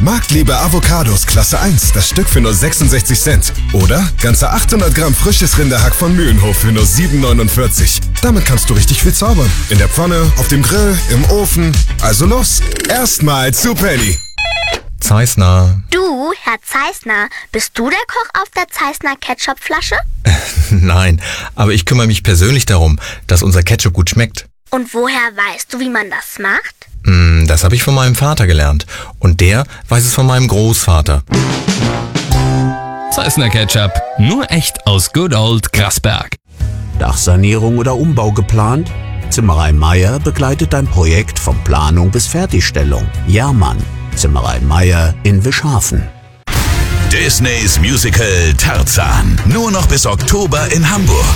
Marktliebe Avocados Klasse 1, das Stück für nur 66 Cent. Oder ganze 800 Gramm frisches Rinderhack von Mühlenhof für nur 7,49. Damit kannst du richtig viel zaubern. In der Pfanne, auf dem Grill, im Ofen. Also los, erstmal zu Penny. Zeissner. Du, Herr Zeissner, bist du der Koch auf der Zeissner Ketchupflasche? Nein, aber ich kümmere mich persönlich darum, dass unser Ketchup gut schmeckt. Und woher weißt du, wie man das macht? Das habe ich von meinem Vater gelernt. Und der weiß es von meinem Großvater. Zeissner Ketchup, nur echt aus Good Old Grasberg. Dachsanierung oder Umbau geplant? Zimmerei Meier begleitet dein Projekt von Planung bis Fertigstellung. Jahrmann, Zimmerei Meier in Wischhafen. Disneys Musical Tarzan. Nur noch bis Oktober in Hamburg.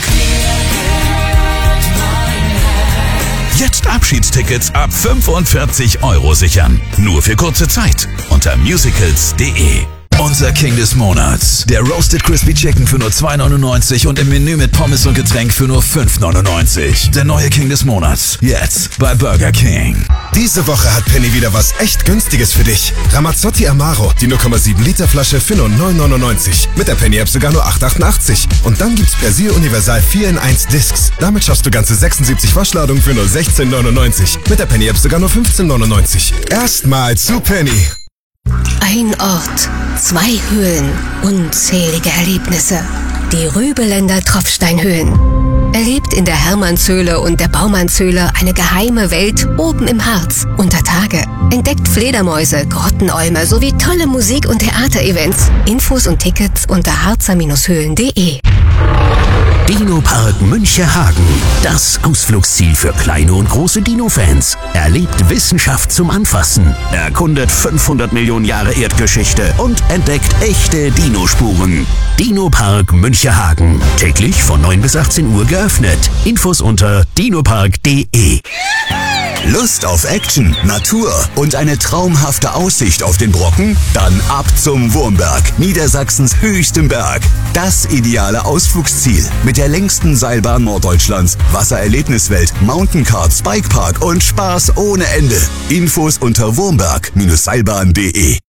Jetzt Abschiedstickets ab 45 € sichern. Nur für kurze Zeit. Unter musicals.de. Unser King des Monats. Der Roasted Crispy Chicken für nur 2,99 und im Menü mit Pommes und Getränk für nur 5,99. Der neue King des Monats. Jetzt bei Burger King. Diese Woche hat Penny wieder was echt Günstiges für dich. Ramazzotti Amaro, die 0,7 Liter Flasche für nur 9,99. Mit der Penny-App sogar nur 8,88. Und dann gibt's Persil Universal 4 in 1 Discs. Damit schaffst du ganze 76 Waschladungen für nur 16,99. Mit der Penny-App sogar nur 15,99. Erstmal zu Penny. Ein Ort, 2 Höhlen, unzählige Erlebnisse. Die Rübeländer Tropfsteinhöhlen. Erlebt in der Hermannshöhle und der Baumannshöhle eine geheime Welt oben im Harz, unter Tage. Entdeckt Fledermäuse, Grottenolme sowie tolle Musik- und Theaterevents. Infos und Tickets unter harzer-höhlen.de. Dino-Park Münchehagen. Das Ausflugsziel für kleine und große Dino-Fans. Erlebt Wissenschaft zum Anfassen. Erkundet 500 Millionen Jahre Erdgeschichte und entdeckt echte Dinospuren. Dino-Park Münchehagen. Täglich von 9 bis 18 Uhr geöffnet. Infos unter dinopark.de. Lust auf Action, Natur und eine traumhafte Aussicht auf den Brocken? Dann ab zum Wurmberg, Niedersachsens höchstem Berg. Das ideale Ausflugsziel mit der längsten Seilbahn Norddeutschlands, Wassererlebniswelt, Mountaincarp, Spikepark und Spaß ohne Ende. Infos unter wurmberg-seilbahn.de.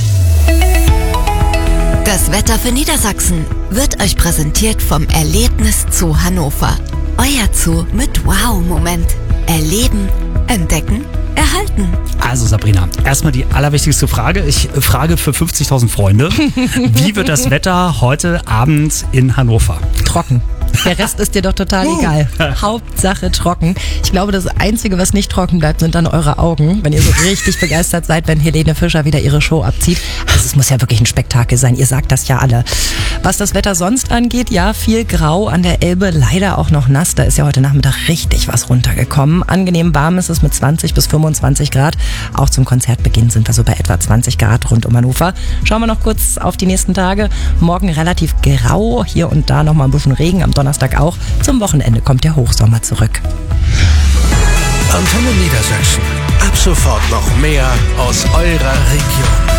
Das Wetter für Niedersachsen wird euch präsentiert vom Erlebnis Zoo Hannover. Euer Zoo mit Wow-Moment. Erleben, entdecken, erhalten. Also Sabrina, erstmal die allerwichtigste Frage. Ich frage für 50.000 Freunde. Wie wird das Wetter heute Abend in Hannover? Trocken. Der Rest ist dir doch total egal. Hauptsache trocken. Ich glaube, das Einzige, was nicht trocken bleibt, sind dann eure Augen, wenn ihr so richtig begeistert seid, wenn Helene Fischer wieder ihre Show abzieht. Also es muss ja wirklich ein Spektakel sein. Ihr sagt das ja alle. Was das Wetter sonst angeht, ja, viel grau an der Elbe, leider auch noch nass. Da ist ja heute Nachmittag richtig was runtergekommen. Angenehm warm ist es mit 20 bis 25 Grad. Auch zum Konzertbeginn sind wir so bei etwa 20 Grad rund um Hannover. Schauen wir noch kurz auf die nächsten Tage. Morgen relativ grau, hier und da noch mal ein bisschen Regen, am Donnerstag auch. Zum Wochenende kommt der Hochsommer zurück. Antenne Niedersachsen. Ab sofort noch mehr aus eurer Region.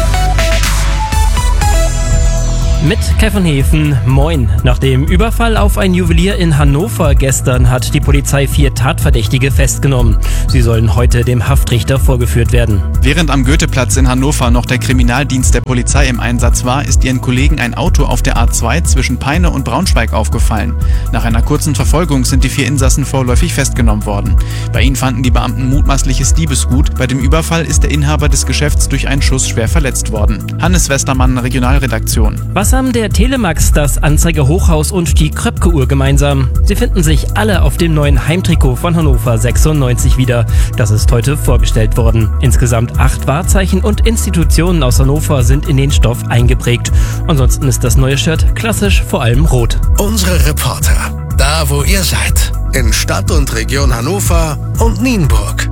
Mit Kevin Hefen, moin. Nach dem Überfall auf ein Juwelier in Hannover gestern hat die Polizei 4 Tatverdächtige festgenommen. Sie sollen heute dem Haftrichter vorgeführt werden. Während am Goetheplatz in Hannover noch der Kriminaldienst der Polizei im Einsatz war, ist ihren Kollegen ein Auto auf der A2 zwischen Peine und Braunschweig aufgefallen. Nach einer kurzen Verfolgung sind die 4 Insassen vorläufig festgenommen worden. Bei ihnen fanden die Beamten mutmaßliches Diebesgut. Bei dem Überfall ist der Inhaber des Geschäfts durch einen Schuss schwer verletzt worden. Hannes Westermann, Regionalredaktion. Was haben der Telemax, das Anzeiger Hochhaus und die Kröpke-Uhr gemeinsam? Sie finden sich alle auf dem neuen Heimtrikot von Hannover 96 wieder. Das ist heute vorgestellt worden. Insgesamt 8 Wahrzeichen und Institutionen aus Hannover sind in den Stoff eingeprägt. Ansonsten ist das neue Shirt klassisch, vor allem rot. Unsere Reporter, da wo ihr seid, in Stadt und Region Hannover und Nienburg.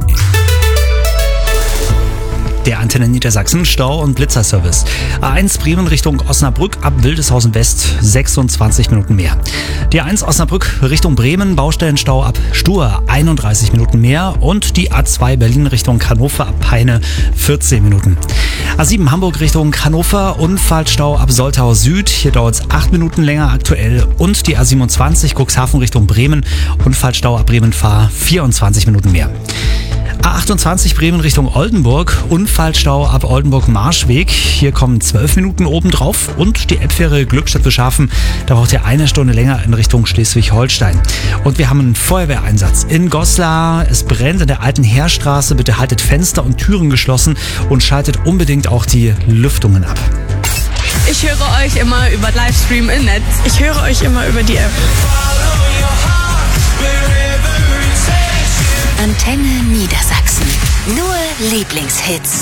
Der Antenne Niedersachsen Stau- und Blitzerservice. A1 Bremen Richtung Osnabrück ab Wildeshausen West 26 Minuten mehr. Die A1 Osnabrück Richtung Bremen Baustellenstau ab Stur 31 Minuten mehr und die A2 Berlin Richtung Hannover ab Peine 14 Minuten. A7 Hamburg Richtung Hannover Unfallstau ab Soltau Süd. Hier dauert es 8 Minuten länger aktuell und die A27 Cuxhaven Richtung Bremen Unfallstau ab Bremen-Fahr 24 Minuten mehr. A28 Bremen Richtung Oldenburg, Unfallstau ab Oldenburg-Marschweg. Hier kommen 12 Minuten obendrauf und die Elbfähre Glückstadt-Wilschafen, da braucht ihr 1 Stunde länger in Richtung Schleswig-Holstein. Und wir haben einen Feuerwehreinsatz in Goslar. Es brennt in der alten Heerstraße. Bitte haltet Fenster und Türen geschlossen und schaltet unbedingt auch die Lüftungen ab. Ich höre euch immer über Livestream im Netz. Ich höre euch immer über die App. Antenne Niedersachsen. Nur Lieblingshits.